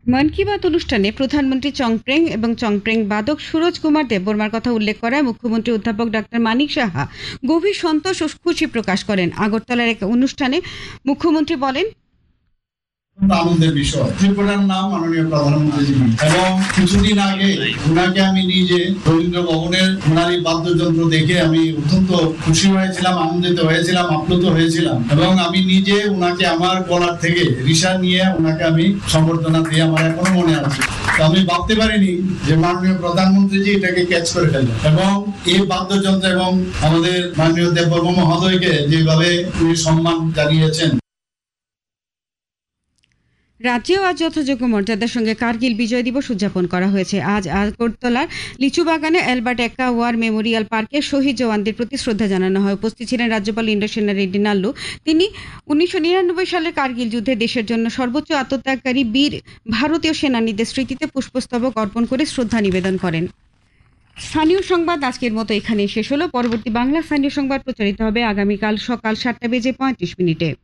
মন কি বাত অনুষ্ঠানে প্রধানমন্ত্রী চংপ্রেং এবং চংপ্রেং বাদক সুরজ কুমার দেববর্মার কথা উল্লেখ করায় মুখ্যমন্ত্রী অধ্যাপক ডক্টর মানিক সাহা গভীর সন্তোষ ও খুশি প্রকাশ করেন। আগরতলার এক অনুষ্ঠানে মুখ্যমন্ত্রী বলেন, আনন্দের বিষয় ত্রিপুরার নাম মাননীয় প্রধানমন্ত্রী এবং কিছুদিন আগে ওনাকে আমি নিজে রবীন্দ্র ভবনের ওনারই বাদ্যযন্ত্র দেখে আমি অত্যন্ত খুশি হয়েছিলাম, আনন্দিত হয়েছিলাম, আপ্লুত হয়েছিলাম এবং আমি নিজে ওনাকে আমার গলার থেকে রিসা নিয়ে ওনাকে আমি সম্বর্ধনা দিয়ে আমার এখনো মনে আছে। আমি ভাবতে পারিনি যে মাননীয় প্রধানমন্ত্রীজি এটাকে ক্যাচ করে ফেলবেন এবং এই বাদ্যযন্ত্র এবং আমাদের মাননীয় দেববর্মা মহোদয়কে যেভাবে উনি সম্মান জানিয়েছেন। রাজ্যেও আজ যথাযোগ্য মর্যাদার সঙ্গে কার্গিল বিজয় দিবস উদযাপন করা হয়েছে। আজ আগরতলার লিচুবাগানে অ্যালবার্ট এক্কা ওয়ার মেমোরিয়াল পার্কে শহীদ জওয়ানদের প্রতি শ্রদ্ধা জানানো হয়। উপস্থিত ছিলেন রাজ্যপাল ইন্দ্রসেনা রেড্ডি নাল্লু। তিনি 1999 সালের কার্গিল যুদ্ধে দেশের জন্য সর্বোচ্চ আত্মত্যাগকারী বীর ভারতীয় সেনানীদের স্মৃতিতে পুষ্পস্তবক অর্পণ করে শ্রদ্ধা নিবেদন করেন। স্থানীয় সংবাদ আজকের মতো এখানে শেষ হলো। পরবর্তী বাংলা স্থানীয় সংবাদ প্রচারিত হবে আগামীকাল সকাল 7:35 মিনিটে।